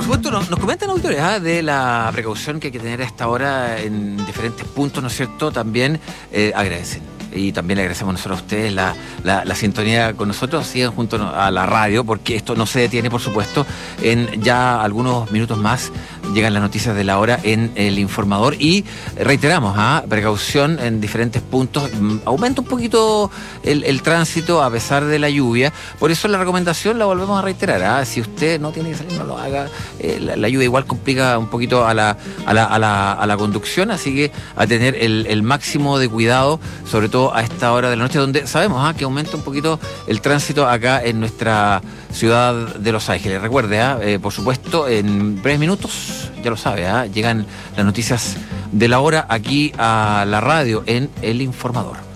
Justo nos comentan autoridades de la precaución que hay que tener a esta hora en diferentes puntos, ¿no es cierto? También agradecen. Y también le agradecemos nosotros a ustedes la sintonía con nosotros. Sigan junto a la radio, porque esto no se detiene, por supuesto. En ya algunos minutos más llegan las noticias de la hora en El Informador. Y reiteramos, precaución en diferentes puntos. Aumenta un poquito el tránsito a pesar de la lluvia. Por eso la recomendación la volvemos a reiterar. Si usted no tiene que salir, no lo haga. La lluvia igual complica un poquito a la conducción. Así que a tener el máximo de cuidado, sobre todo a esta hora de la noche, donde sabemos que aumenta un poquito el tránsito acá en nuestra ciudad de Los Ángeles. Recuerde, por supuesto, en breves minutos, ya lo sabe, llegan las noticias de la hora aquí a la radio en El Informador.